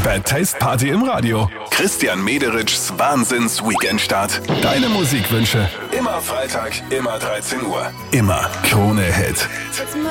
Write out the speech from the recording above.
Bad Taste Party im Radio. Christian Mederitschs Wahnsinns-Weekendstart. Deine Musikwünsche. Immer Freitag, immer 13 Uhr. Immer Krone Hit.